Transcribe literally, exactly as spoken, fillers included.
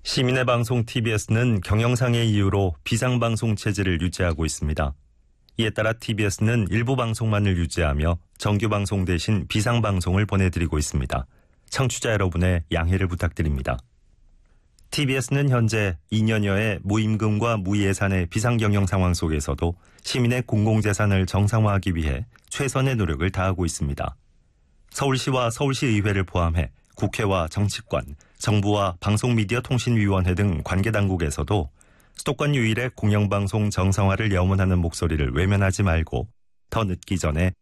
시민의 방송 티비에스는 경영상의 이유로 비상방송 체제를 유지하고 있습니다. 이에 따라 티비에스는 일부 방송만을 유지하며 정규방송 대신 비상방송을 보내드리고 있습니다. 청취자 여러분의 양해를 부탁드립니다. 티비에스는 현재 이 년여의 무임금과 무예산의 비상경영 상황 속에서도 시민의 공공재산을 정상화하기 위해 최선의 노력을 다하고 있습니다. 서울시와 서울시의회를 포함해 국회와 정치권, 정부와 방송미디어통신위원회 등 관계당국에서도 수도권 유일의 공영방송 정상화를 염원하는 목소리를 외면하지 말고 더 늦기 전에